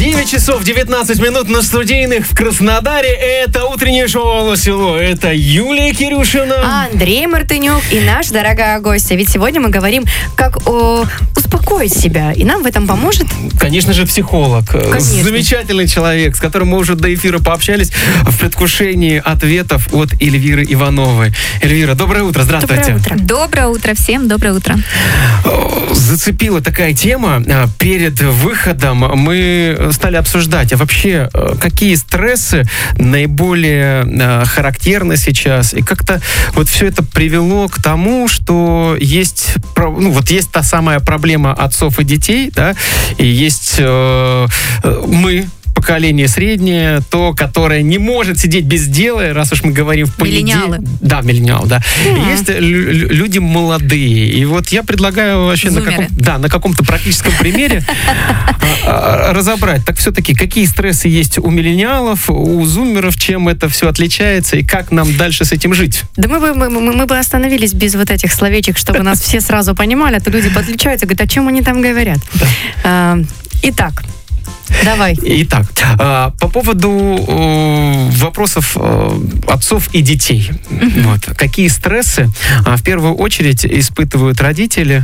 9 часов 19 минут на студийных в Краснодаре. Это утреннее шоу «Алло, село». Это Юлия Кирюшина, Андрей Мартынюк и наша дорогая гостья. Ведь сегодня мы говорим, как успокоить себя. И нам в этом поможет... Конечно же, психолог. Конечно. Замечательный человек, с которым мы уже до эфира пообщались в предвкушении ответов от Эльвиры Ивановой. Эльвира, доброе утро, здравствуйте. Доброе утро. Доброе утро всем, доброе утро. Зацепила такая тема. Перед выходом мы стали обсуждать, а вообще какие стрессы наиболее характерны сейчас. И как-то вот все это привело к тому, что есть та самая проблема отцов и детей, да, и есть мы, поколение среднее, то, которое не может сидеть без дела, раз уж мы говорим в понедельник. Миллениалы. Да, миллениалы, да. Есть люди молодые. И вот я предлагаю вообще на каком-то практическом примере разобрать. Так все-таки, какие стрессы есть у миллениалов, у зумеров, чем это все отличается и как нам дальше с этим жить? Да мы бы остановились без вот этих словечек, чтобы нас все сразу понимали, а то люди подключаются, говорят, о чем они там говорят. Итак, давай. Итак, по поводу вопросов отцов и детей. Вот. Какие стрессы в первую очередь испытывают родители?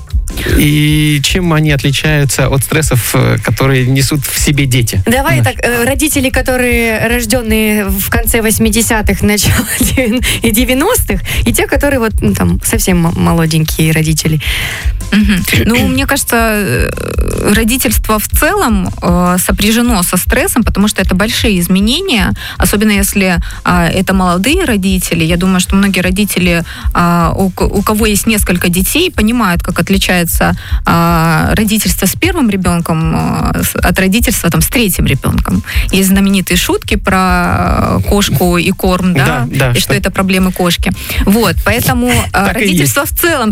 И чем они отличаются от стрессов, которые несут в себе дети? Давай так, родители, которые рожденные в конце 80-х, начало 90-х, и те, которые вот там совсем молоденькие родители. Ну, мне кажется, родительство в целом сопряжено со стрессом, потому что это большие изменения, особенно если это молодые родители. Я думаю, что многие родители, у кого есть несколько детей, понимают, как отличается родительство с первым ребенком от родительства там, с третьим ребенком. Есть знаменитые шутки про кошку и корм, да, и что это проблемы кошки. Вот, поэтому родительство в целом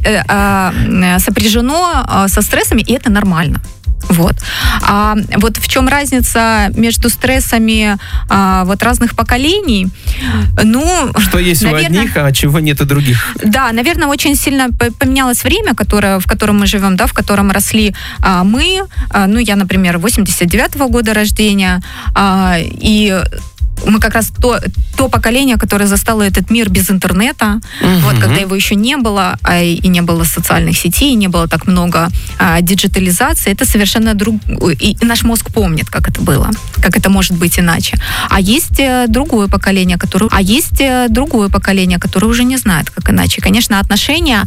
сопряжено со стрессами, и это нормально. Вот. А вот в чем разница между стрессами вот разных поколений? Ну, что есть наверное, у одних, а чего нет у других? Да, наверное, очень сильно поменялось время, в котором мы живем, да, в котором росли мы. Ну, я, например, 89-го года рождения, и мы как раз то поколение, которое застало этот мир без интернета, вот, когда его еще не было, и не было социальных сетей, и не было так много диджитализации, это совершенно и наш мозг помнит, как это было, как это может быть иначе. А есть другое поколение, которое уже не знает, как иначе. Конечно, отношения